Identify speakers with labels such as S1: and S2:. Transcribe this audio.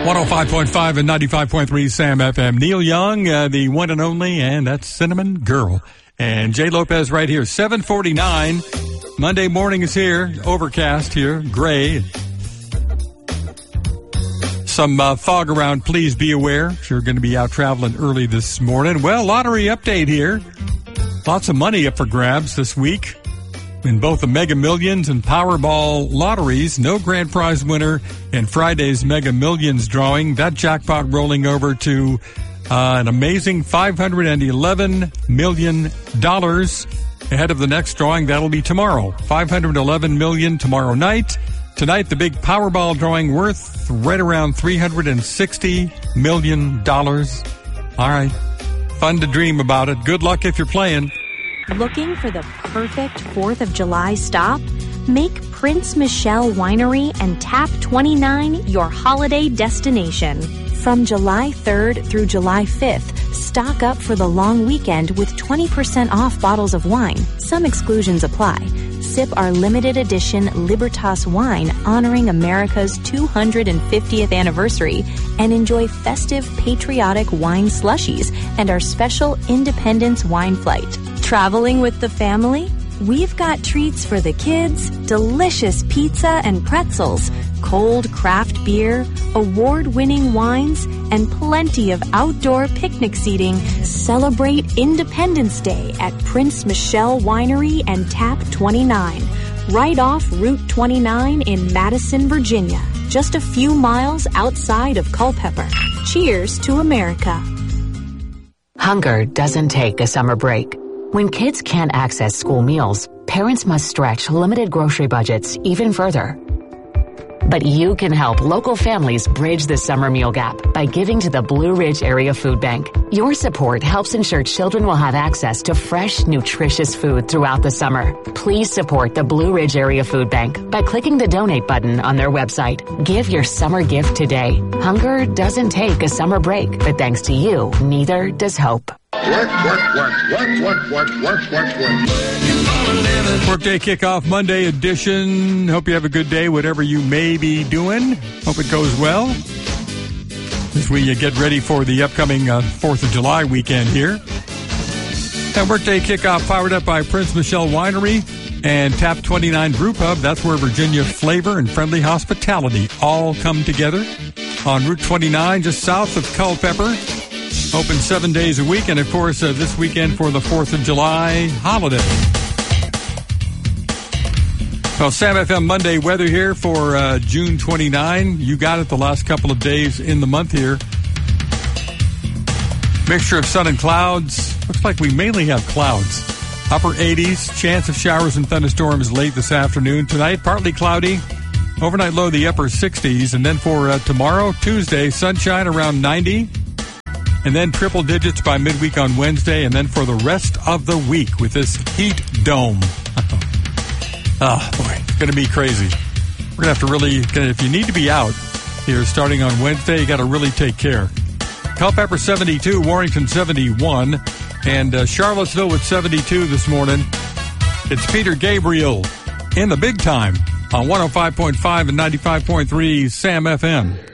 S1: 105.5 and 95.3 Sam FM. Neil Young, the one and only, and that's Cinnamon Girl. And Jay Lopez right here. 7:49. Monday morning is here. Overcast here. Gray. Some fog around. Please be aware if you're going to be out traveling early this morning. Well, lottery update here. Lots of money up for grabs this week in both the Mega Millions and Powerball lotteries. No grand prize winner in Friday's Mega Millions drawing. That jackpot rolling over to an amazing $511 million ahead of the next drawing. That'll be tomorrow. $511 million tomorrow night. Tonight, the big Powerball drawing worth right around $360 million. All right. Fun to dream about it. Good luck if you're playing.
S2: Looking for the perfect 4th of July stop? Make Prince Michelle Winery and Tap 29 your holiday destination. From July 3rd through July 5th, stock up for the long weekend with 20% off bottles of wine. Some exclusions apply. Sip our limited edition Libertas wine honoring America's 250th anniversary and enjoy festive patriotic wine slushies and our special Independence wine flight. Traveling with the family? We've got treats for the kids, delicious pizza and pretzels, cold craft beer, award-winning wines, and plenty of outdoor picnic seating. Celebrate Independence Day at Prince Michelle Winery and Tap 29, right off Route 29 in Madison, Virginia, just a few miles outside of Culpeper. Cheers to America.
S3: Hunger doesn't take a summer break. When kids can't access school meals, parents must stretch limited grocery budgets even further. But you can help local families bridge the summer meal gap by giving to the Blue Ridge Area Food Bank. Your support helps ensure children will have access to fresh, nutritious food throughout the summer. Please support the Blue Ridge Area Food Bank by clicking the donate button on their website. Give your summer gift today. Hunger doesn't take a summer break, but thanks to you, neither does hope.
S1: Workday kickoff Monday edition. Hope you have a good day, whatever you may be doing. Hope it goes well as we get ready for the upcoming 4th of July weekend here. And Workday kickoff powered up by Prince Michelle Winery and Tap 29 Brew Pub. That's where Virginia flavor and friendly hospitality all come together on Route 29, just south of Culpeper. Open 7 days a week, and of course, this weekend for the 4th of July holiday. Well, Sam FM Monday weather here for June 29. You got it the last couple of days in the month here. Mixture of sun and clouds. Looks like we mainly have clouds. Upper 80s, chance of showers and thunderstorms late this afternoon. Tonight, partly cloudy. Overnight low, the upper 60s. And then for tomorrow, Tuesday, sunshine around 90. And then triple digits by midweek on Wednesday. And then for the rest of the week with this heat dome. Oh, boy, it's going to be crazy. We're going to have to really, if you need to be out here starting on Wednesday, you got to really take care. Culpeper 72, Warrington 71, and Charlottesville with 72 this morning. It's Peter Gabriel in the big time on 105.5 and 95.3 Sam FM.